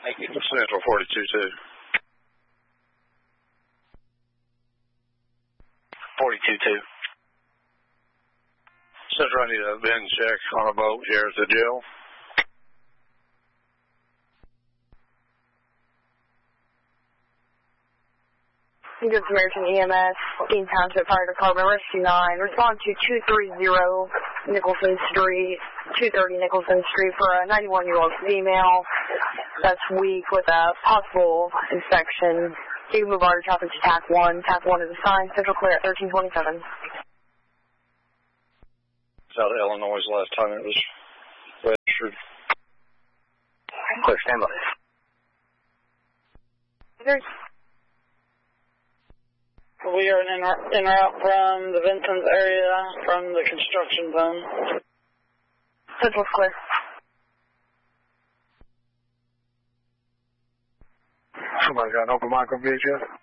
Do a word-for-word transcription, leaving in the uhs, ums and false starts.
Thank you. Central forty-two two. forty-two two. Central, I need a bin check on a boat here at the jail. Good Samaritan E M S, Dean Township Fire Department, Rescue nine. Respond to two thirty Nicholson Street, two thirty Nicholson Street for a ninety-one-year-old female that's weak with a possible infection. You can move our traffic to T A C one. T A C one is assigned. Central clear at thirteen twenty-seven. It's out of Illinois last time it was registered. Clear, stand by. There's We are en en route from the Vincent's area, from the construction zone. Central's clear. Somebody got an open micro V H F?